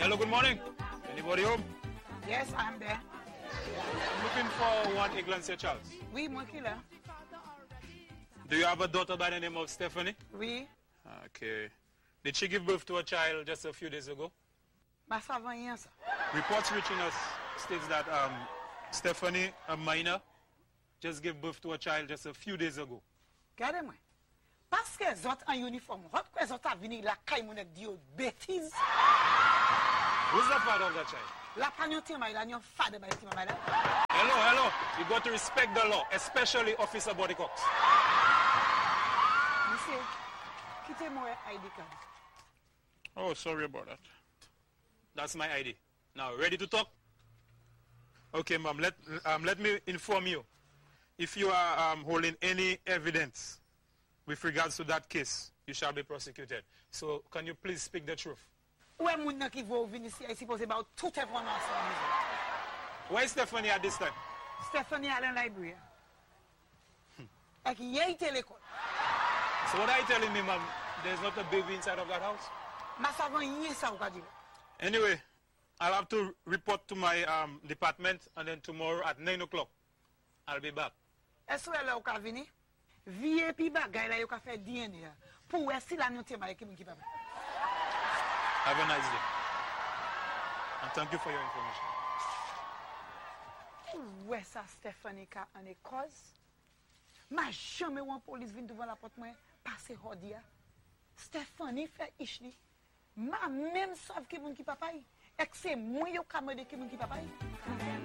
Hello, good morning. Anybody home? Yes, I'm there. I'm looking for one Iglesia Charles. Oui, mon killer. Do you have a daughter by the name of Stephanie? Oui. Okay. Did she give birth to a child just a few days ago? Ma ça va rien ça. Reports reaching us states that Stephanie, a minor, just gave birth to a child just a few days ago. Regardez-moi. Parce que les autres en uniforme, votre que les autres a venu la caille mon dit bêtise. Who's the father of that child? La pagnoté ma la nyon fade ba ti ma la. Hello. You got to respect the law, especially Officer Body Cox. Monsieur, quittez-moi ID card. Oh, sorry about that. That's my ID. Now, ready to talk? Okay, ma'am, let me inform you. If you are holding any evidence with regards to that case, you shall be prosecuted. So, can you please speak the truth? Ouais, moun nan ki vou vini si, supposé about tout information. Where is Stephanie at this time? Stephanie Allen Library. Like, yé ite l'école. So what are you telling me, ma'am? There's not a baby inside of that house? Ma savon yé sa ou ka di. Anyway, I'll have to report to my department, and then tomorrow at 9 o'clock, I'll be back. Est-ce que là ou ka vini? Vie pi bagay la yo ka fait DNA. Pour wè si la note ma ki moun ki pa. Have a nice day. And thank you for your information. Où est ça Stephanie ka an e cause? Ma jamais ou an police vin devant la porte moi passer hodia. Stephanie fait ishli. Ma même sauf ki moun ki papa. Ek se moi yo ka mode ki moun ki papa.